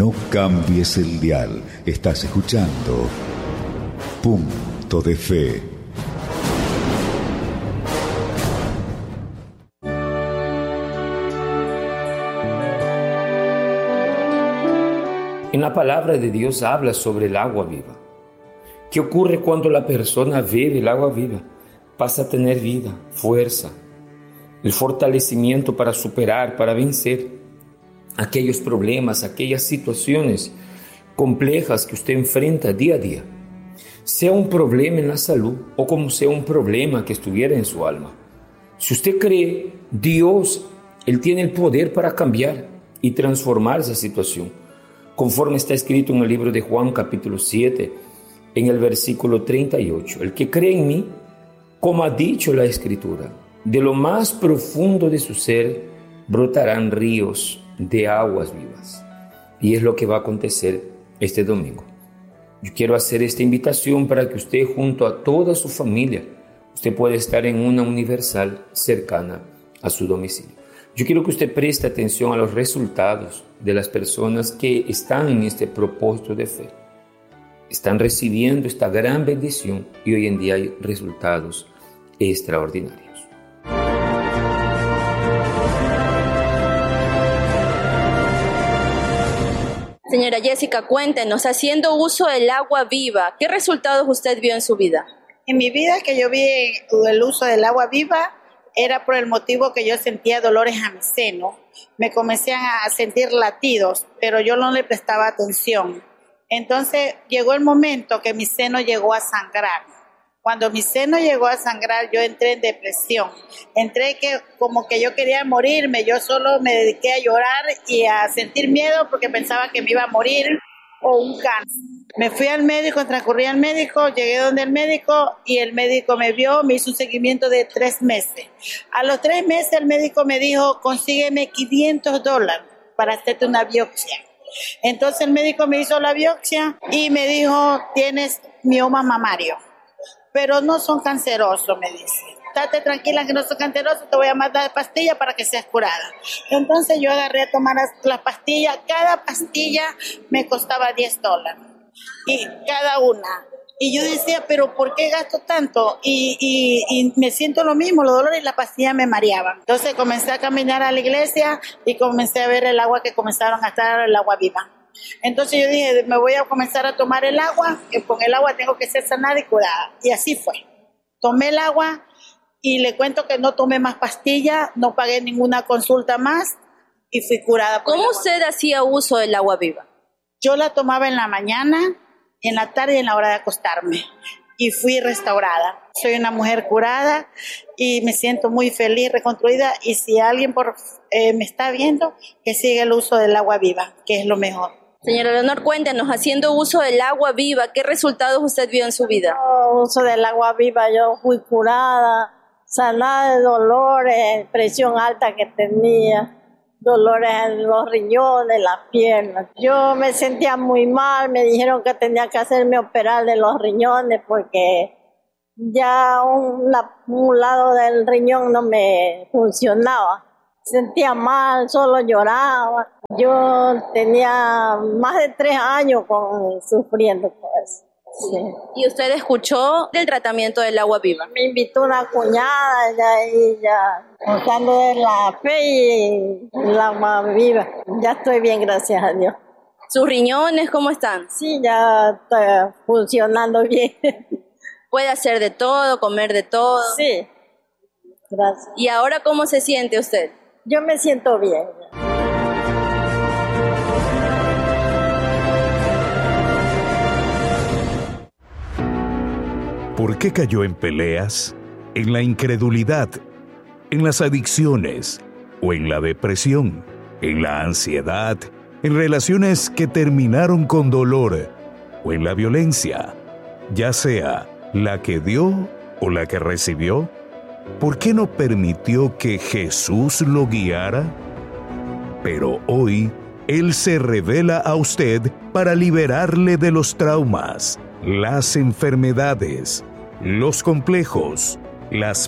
No cambies el dial. Estás escuchando Punto de Fe. En la palabra de Dios habla sobre el agua viva. ¿Qué ocurre cuando la persona bebe el agua viva? Pasa a tener vida, fuerza, el fortalecimiento para superar, para vencer aquellos problemas, aquellas situaciones complejas que usted enfrenta día a día. Sea un problema en la salud o como sea un problema que estuviera en su alma. Si usted cree, Dios, Él tiene el poder para cambiar y transformar esa situación. Conforme está escrito en el libro de Juan capítulo 7, en el versículo 38. El que cree en mí, como ha dicho la Escritura, de lo más profundo de su ser brotarán ríos de aguas vivas. Y es lo que va a acontecer este domingo. Yo quiero hacer esta invitación para que usted, junto a toda su familia, usted pueda estar en una universal cercana a su domicilio. Yo quiero que usted preste atención a los resultados de las personas que están en este propósito de fe. Están recibiendo esta gran bendición y hoy en día hay resultados extraordinarios. Señora Jessica, cuéntenos, haciendo uso del agua viva, ¿qué resultados usted vio en su vida? En mi vida que yo vi el uso del agua viva era por el motivo que yo sentía dolores a mi seno. Me comencé a sentir latidos, pero yo no le prestaba atención. Entonces llegó el momento que mi seno llegó a sangrar. Cuando mi seno llegó a sangrar, yo entré en depresión. Entré como que yo quería morirme. Yo solo me dediqué a llorar y a sentir miedo porque pensaba que me iba a morir o un cáncer. Me fui al médico, transcurrí al médico, llegué donde el médico y el médico me vio, me hizo un seguimiento de 3 meses. A los 3 meses el médico me dijo, consígueme $500 para hacerte una biopsia. Entonces el médico me hizo la biopsia y me dijo, tienes mioma mamario, pero no son cancerosos, me dice. Estate tranquila que no son cancerosos, te voy a mandar pastillas para que seas curada. Entonces yo agarré a tomar las pastillas, cada pastilla me costaba $10. Y cada una. Y yo decía, pero ¿por qué gasto tanto? Y me siento lo mismo, los dolores y la pastilla me mareaban. Entonces comencé a caminar a la iglesia y comencé a ver el agua que comenzaron a estar, el agua viva. Entonces yo dije, me voy a comenzar a tomar el agua, que con el agua tengo que ser sanada y curada. Y así fue. Tomé el agua y le cuento que no tomé más pastillas, no pagué ninguna consulta más y fui curada. ¿Cómo usted hacía uso del agua viva? Yo la tomaba en la mañana, en la tarde y en la hora de acostarme. Y fui restaurada. Soy una mujer curada y me siento muy feliz, reconstruida. Y si alguien me está viendo, que siga el uso del agua viva, que es lo mejor. Señora Leonor, cuéntenos, haciendo uso del agua viva, ¿qué resultados usted vio en su vida? Uso del agua viva, yo fui curada, sanada de dolores, presión alta que tenía. Dolores en los riñones, las piernas. Yo me sentía muy mal, me dijeron que tenía que hacerme operar de los riñones porque ya un lado del riñón no me funcionaba. Sentía mal, solo lloraba. Yo tenía más de 3 años sufriendo por eso. Sí. ¿Y usted escuchó del tratamiento del agua viva? Me invitó una cuñada, ella contando de la fe y el agua viva. Ya estoy bien, gracias a Dios. ¿Sus riñones cómo están? Sí, ya está funcionando bien. ¿Puede hacer de todo, comer de todo? Sí, gracias. ¿Y ahora cómo se siente usted? Yo me siento bien. ¿Por qué cayó en peleas, en la incredulidad, en las adicciones o en la depresión, en la ansiedad, en relaciones que terminaron con dolor o en la violencia, ya sea la que dio o la que recibió? ¿Por qué no permitió que Jesús lo guiara? Pero hoy, Él se revela a usted para liberarle de los traumas, las enfermedades, los complejos, las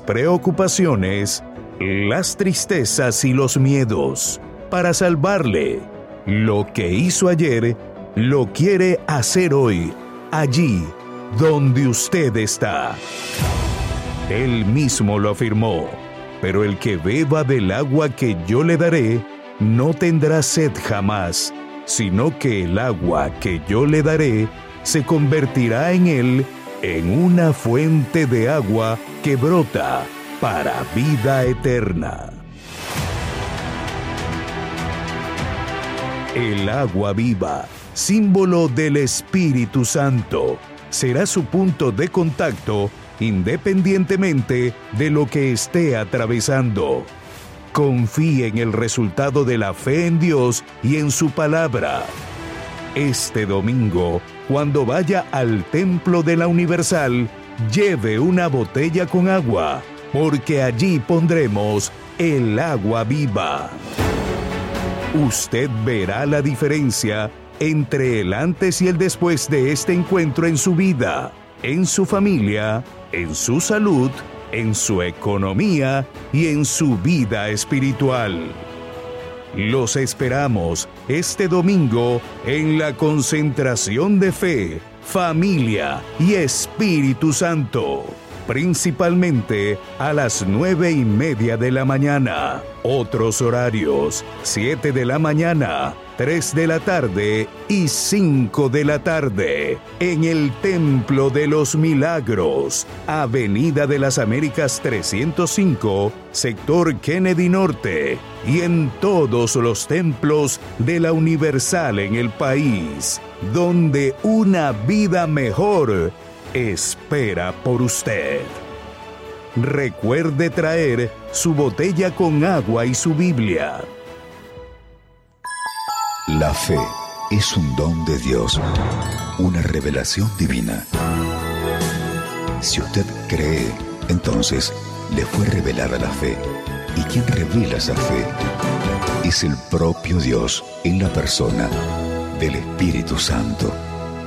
preocupaciones, las tristezas y los miedos, para salvarle, Lo que hizo ayer, lo quiere hacer hoy, allí donde usted está. Él mismo lo afirmó: pero el que beba del agua que yo le daré, no tendrá sed jamás, sino que el agua que yo le daré se convertirá en él en una fuente de agua que brota para vida eterna. El agua viva, símbolo del Espíritu Santo, será su punto de contacto independientemente de lo que esté atravesando. Confíe en el resultado de la fe en Dios y en su palabra. Este domingo, cuando vaya al Templo de la Universal, lleve una botella con agua, porque allí pondremos el agua viva. Usted verá la diferencia entre el antes y el después de este encuentro en su vida, en su familia, en su salud, en su economía y en su vida espiritual. Los esperamos este domingo en la concentración de fe, familia y Espíritu Santo, principalmente a las 9:30 de la mañana. Otros horarios: 7 de la mañana, 3 de la tarde y 5 de la tarde, en el Templo de los Milagros, Avenida de las Américas 305, sector Kennedy Norte, y en todos los templos de la Universal en el país, donde una vida mejor espera por usted. Recuerde traer su botella con agua y su Biblia. La fe es un don de Dios, una revelación divina. Si usted cree, entonces le fue revelada la fe. Y quien revela esa fe es el propio Dios en la persona del Espíritu Santo.